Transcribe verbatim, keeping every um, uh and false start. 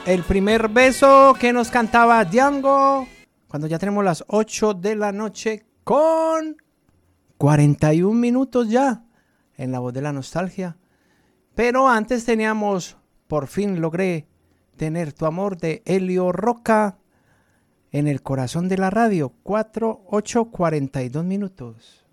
El primer beso que nos cantaba Django cuando ya tenemos las ocho de la noche con cuarenta y un minutos ya en La Voz de la Nostalgia. Pero antes teníamos Por fin logré tener tu amor de Elio Roca en el corazón de la radio, cuatro, ocho, cuarenta y dos minutos.